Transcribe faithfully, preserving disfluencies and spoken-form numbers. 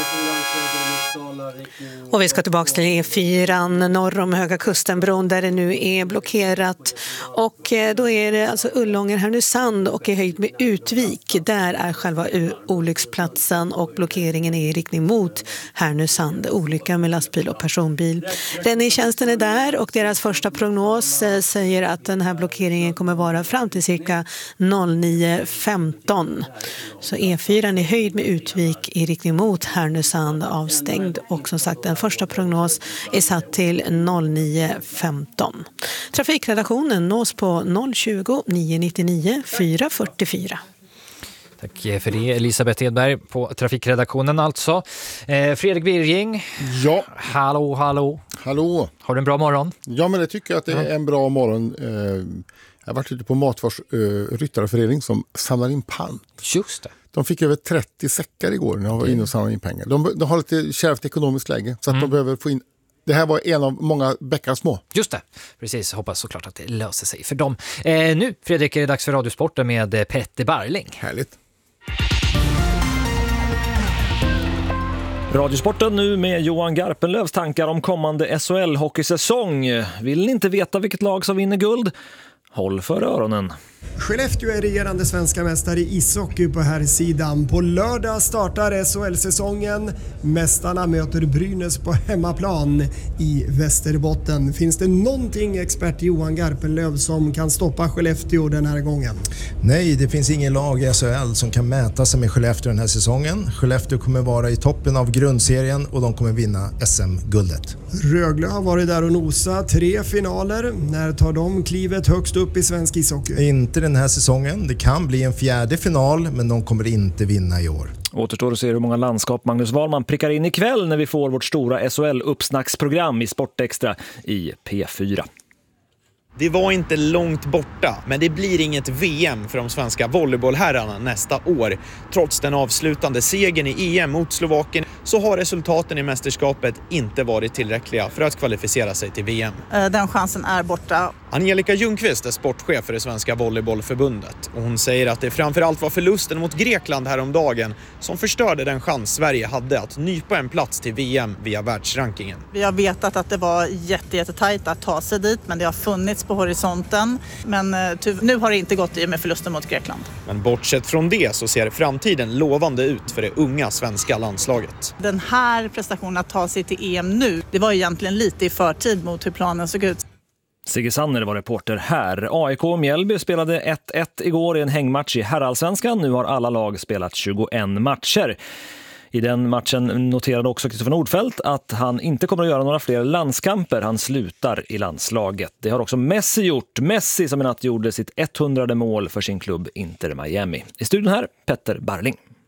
Och vi ska tillbaka till E fyra norr om Höga Kustenbron där det nu är blockerat. Och då är det alltså Ullånger, Härnösand och i höjd med Utvik. Där är själva olycksplatsen och blockeringen är i riktning mot Härnösand. Olycka med lastbil och personbil. Räddningstjänsten är där och deras första prognos säger att den här blockeringen kommer vara fram till cirka nio femton. Så E fyra är i höjd med Utvik i riktning mot Härnösand avstängd. Och som sagt, den första prognos är satt till nio femton. Trafikredaktionen nås på noll tjugo, nio nittionio, fyra fyrtiofyra. Tack för det, Elisabeth Edberg på trafikredaktionen alltså. Eh, Fredrik Virging. Ja. Hallå, hallå. Hallå. Har du en bra morgon? Ja, men det tycker jag att det är en bra morgon. Eh, jag har varit ute på Matfors eh, ryttarförening som samlar in pant. Just det. De fick över trettio säckar igår när de var inne och samlade in pengar. De, de har lite kärvt ekonomiskt läge så att mm. de behöver få in. Det här var en av många bäckar små. Just det, precis. Hoppas såklart att det löser sig för dem. Eh, nu, Fredrik, är det dags för Radiosporten med Petter Barling. Härligt. Radiosporten nu med Johan Garpenlövs tankar om kommande S H L-hockeysäsong. Vill ni inte veta vilket lag som vinner guld? Håll för öronen. Skellefteå är regerande svenska mästare i ishockey på här sidan. På lördag startar S H L-säsongen. Mästarna möter Brynäs på hemmaplan i Västerbotten. Finns det någonting, expert Johan Garpenlöv, som kan stoppa Skellefteå den här gången? Nej, det finns ingen lag i S H L som kan mäta sig med Skellefteå den här säsongen. Skellefteå kommer vara i toppen av grundserien och de kommer vinna S M-guldet. Rögle har varit där och nosa. Tre finaler. När tar de klivet högst upp i svensk ishockey? Inte den här säsongen. Det kan bli en fjärde final, men de kommer inte vinna i år. Återstår att se hur många landskap Magnus Wahlman prickar in ikväll när vi får vårt stora S H L-uppsnacksprogram i Sportextra i P fyra. Det var inte långt borta, men det blir inget V M för de svenska volleybollherrarna nästa år. Trots den avslutande segern i E M mot Slovakien så har resultaten i mästerskapet inte varit tillräckliga för att kvalificera sig till V M. Den chansen är borta. Angelica Ljungqvist är sportchef för det svenska volleybollförbundet och hon säger att det framförallt var förlusten mot Grekland häromdagen som förstörde den chans Sverige hade att nypa en plats till V M via världsrankingen. Vi har vetat att det var jätte, jättetajt att ta sig dit, men det har funnits på horisonten. Men nu har det inte gått i med förlusten mot Grekland. Men bortsett från det så ser framtiden lovande ut för det unga svenska landslaget. Den här prestationen att ta sig till E M nu, det var egentligen lite i förtid mot hur planen såg ut. Sigge Sanner var reporter här. A I K och Mjällby spelade ett ett igår i en hängmatch i herrallsvenskan. Nu har alla lag spelat tjugoen matcher. I den matchen noterade också Kristoffer Nordfeldt att han inte kommer att göra några fler landskamper. Han slutar i landslaget. Det har också Messi gjort. Messi som i natt gjorde sitt etthundrade mål för sin klubb Inter Miami. I studion här, Petter Barling.